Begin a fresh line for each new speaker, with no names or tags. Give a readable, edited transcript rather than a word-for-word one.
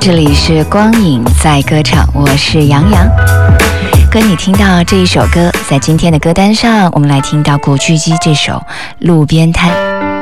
这里是光影在歌场，我是杨洋。跟你听到这一首歌，在今天的歌单上，我们来听到古巨基这首《路边摊》。